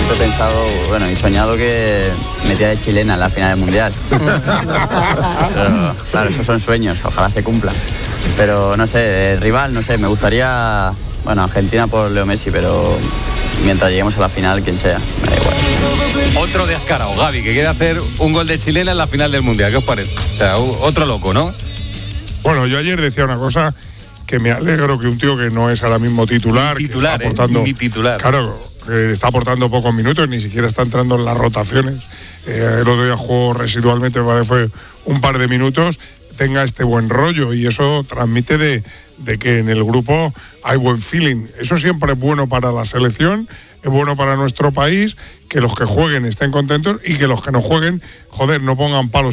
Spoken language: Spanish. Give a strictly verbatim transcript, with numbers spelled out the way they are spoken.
siempre he pensado, bueno, y soñado que metía de chilena en la final del Mundial. Pero, claro, esos son sueños, ojalá se cumplan. Pero no sé, el rival, no sé, me gustaría, bueno, Argentina por Leo Messi, pero mientras lleguemos a la final, quien sea, me da igual. Otro de Azcárate, Gavi, que quiere hacer un gol de chilena en la final del Mundial. ¿Qué os parece? O sea, otro loco, ¿no? Bueno, yo ayer decía una cosa que me alegro, que un tío que no es ahora mismo titular, titular, que está aportando, eh, ni titular. Claro, que está aportando pocos minutos, ni siquiera está entrando en las rotaciones. Eh, el otro día jugó residualmente, fue un par de minutos, tenga este buen rollo, y eso transmite de, de que en el grupo hay buen feeling. Eso siempre es bueno para la selección, es bueno para nuestro país, que los que jueguen estén contentos y que los que no jueguen, joder, no pongan palos